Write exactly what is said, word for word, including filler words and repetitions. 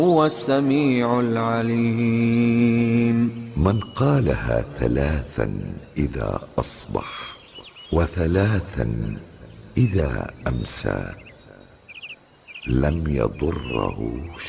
هو السميع العليم. من قالها ثلاثا إذا أصبح وثلاثا إذا أمسى لم يضره